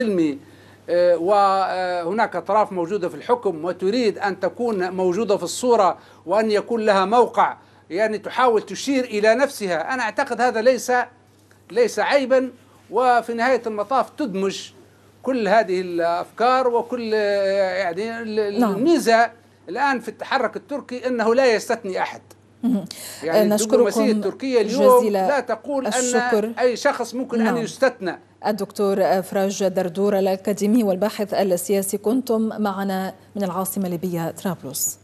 سلمي، وهناك أطراف موجودة في الحكم وتريد أن تكون موجودة في الصورة وأن يكون لها موقع، يعني تحاول تشير إلى نفسها. أنا أعتقد هذا ليس عيبا، وفي نهاية المطاف تدمج كل هذه الأفكار وكل يعني الميزة الآن في التحرك التركي أنه لا يستثني أحد. يعني الدبلوماسية التركية اليوم لا تقول أن أي شخص ممكن أن يستثنى. الدكتور فراج دردور الأكاديمي والباحث السياسي، كنتم معنا من العاصمة الليبية طرابلس.